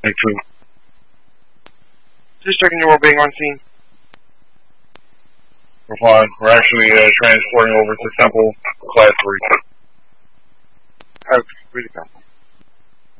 Take 2. Just checking you all being on scene. We're fine. We're actually transporting over to Temple Class 3. Okay, where'd it go?